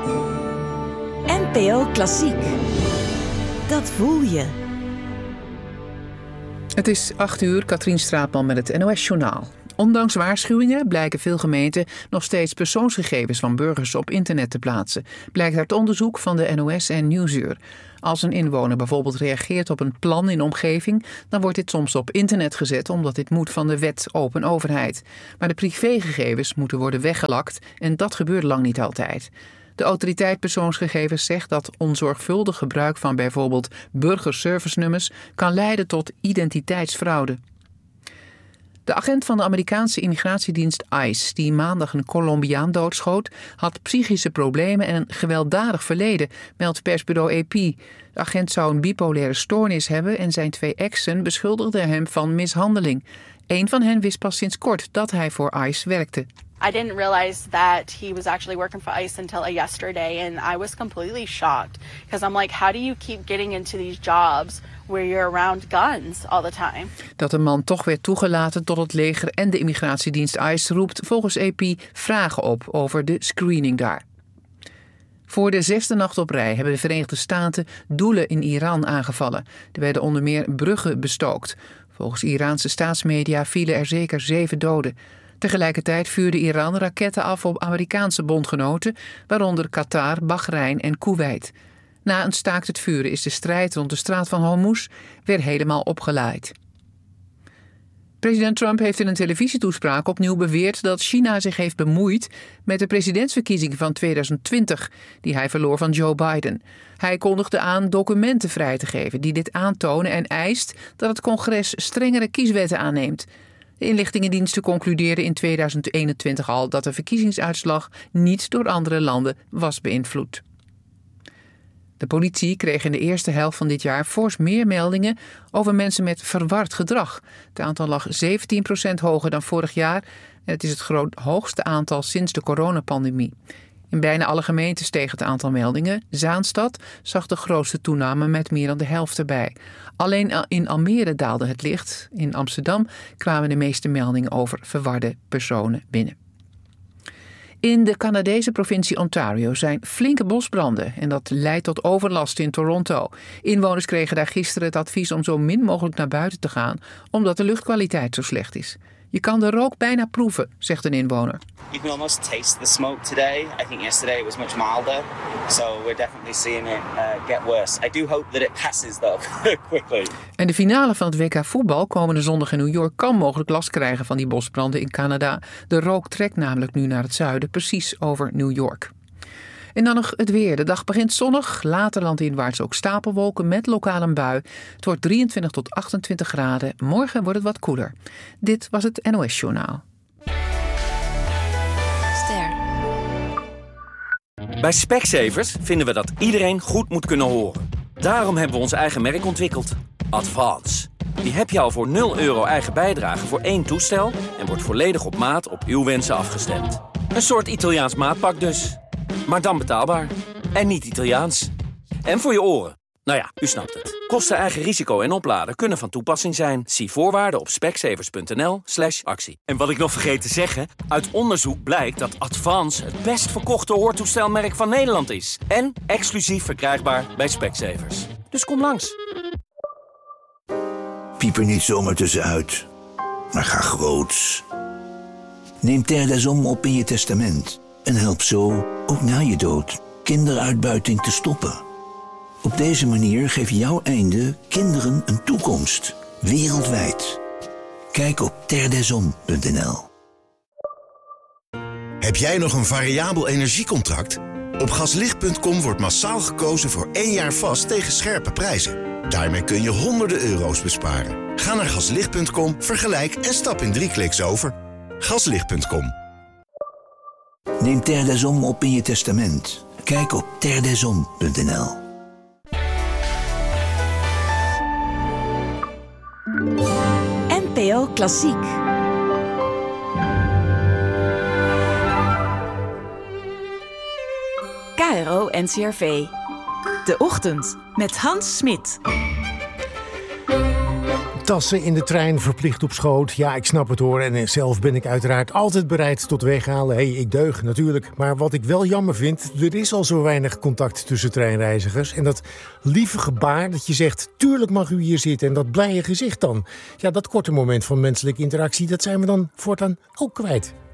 NPO Klassiek. Dat voel je. Het is 8:00, Katrien Straatman met het NOS-journaal. Ondanks waarschuwingen blijken veel gemeenten nog steeds persoonsgegevens van burgers op internet te plaatsen, blijkt uit onderzoek van de NOS en Nieuwsuur. Als een inwoner bijvoorbeeld reageert op een plan in de omgeving, dan wordt dit soms op internet gezet omdat dit moet van de wet open overheid. Maar de privégegevens moeten worden weggelakt en dat gebeurt lang niet altijd. De autoriteit persoonsgegevens zegt dat onzorgvuldig gebruik van bijvoorbeeld burgerservice-nummers kan leiden tot identiteitsfraude. De agent van de Amerikaanse immigratiedienst ICE, die maandag een Colombiaan doodschoot, had psychische problemen en een gewelddadig verleden, meldt persbureau AP. De agent zou een bipolaire stoornis hebben en zijn 2 exen beschuldigden hem van mishandeling. Eén van hen wist pas sinds kort dat hij voor ICE werkte. I didn't realize that he was actually working for ICE until yesterday, and I was completely shocked because I'm like, how do you keep getting into these jobs where you're around guns all the time? Dat de man toch werd toegelaten tot het leger en de immigratiedienst ICE roept volgens AP vragen op over de screening daar. Voor de 6e nacht op rij hebben de Verenigde Staten doelen in Iran aangevallen. Er werden onder meer bruggen bestookt. Volgens Iraanse staatsmedia vielen er zeker 7 doden. Tegelijkertijd vuurde Iran raketten af op Amerikaanse bondgenoten, waaronder Qatar, Bahrein en Koeweit. Na een staakt het vuren is de strijd rond de straat van Hormuz weer helemaal opgeleid. President Trump heeft in een televisietoespraak opnieuw beweerd dat China zich heeft bemoeid met de presidentsverkiezingen van 2020, die hij verloor van Joe Biden. Hij kondigde aan documenten vrij te geven die dit aantonen en eist dat het congres strengere kieswetten aanneemt. De inlichtingendiensten concludeerden in 2021 al dat de verkiezingsuitslag niet door andere landen was beïnvloed. De politie kreeg in de eerste helft van dit jaar fors meer meldingen over mensen met verward gedrag. Het aantal lag 17% hoger dan vorig jaar en het is het hoogste aantal sinds de coronapandemie. In bijna alle gemeenten steeg het aantal meldingen. Zaanstad zag de grootste toename met meer dan de helft erbij. Alleen in Almere daalde het licht. In Amsterdam kwamen de meeste meldingen over verwarde personen binnen. In de Canadese provincie Ontario zijn flinke bosbranden en dat leidt tot overlast in Toronto. Inwoners kregen daar gisteren het advies om zo min mogelijk naar buiten te gaan, omdat de luchtkwaliteit zo slecht is. Je kan de rook bijna proeven, zegt een inwoner. You can almost taste the smoke today. I think yesterday it was much milder. So we're definitely seeing it get worse. I do hope that it passes though quickly. En de finale van het WK voetbal komende zondag in New York kan mogelijk last krijgen van die bosbranden in Canada. De rook trekt namelijk nu naar het zuiden, precies over New York. En dan nog het weer. De dag begint zonnig, later landinwaarts ook stapelwolken met lokaal een bui. Het wordt 23 tot 28 graden. Morgen wordt het wat koeler. Dit was het NOS-journaal. Ster. Bij Specsavers vinden we dat iedereen goed moet kunnen horen. Daarom hebben we ons eigen merk ontwikkeld. Advance. Die heb je al voor €0 eigen bijdrage voor 1 toestel en wordt volledig op maat op uw wensen afgestemd. Een soort Italiaans maatpak dus. Maar dan betaalbaar. En niet Italiaans. En voor je oren. Nou ja, u snapt het. Kosten, eigen risico en opladen kunnen van toepassing zijn. Zie voorwaarden op specsavers.nl/actie. En wat ik nog vergeet te zeggen, uit onderzoek blijkt dat Advance het best verkochte hoortoestelmerk van Nederland is. En exclusief verkrijgbaar bij Specsavers. Dus kom langs. Piep er niet zomaar tussenuit, maar ga groots. Neem Terre des Hommes op in je testament en help zo, ook na je dood, kinderuitbuiting te stoppen. Op deze manier geeft jouw einde kinderen een toekomst, wereldwijd. Kijk op terredeshommes.nl. Heb jij nog een variabel energiecontract? Op gaslicht.com wordt massaal gekozen voor 1 jaar vast tegen scherpe prijzen. Daarmee kun je honderden euro's besparen. Ga naar gaslicht.com, vergelijk en stap in 3 kliks over. Gaslicht.com. Neem Terre des Hommes op in je testament. Kijk op terredeshommes.nl. NPO Klassiek. KRO NCRV. De Ochtend met Hans Smit. Tassen in de trein, verplicht op schoot. Ja, ik snap het hoor. En zelf ben ik uiteraard altijd bereid tot weghalen. Ik deug natuurlijk. Maar wat ik wel jammer vind, er is al zo weinig contact tussen treinreizigers. En dat lieve gebaar dat je zegt, tuurlijk mag u hier zitten. En dat blije gezicht dan. Ja, dat korte moment van menselijke interactie, dat zijn we dan voortaan ook kwijt.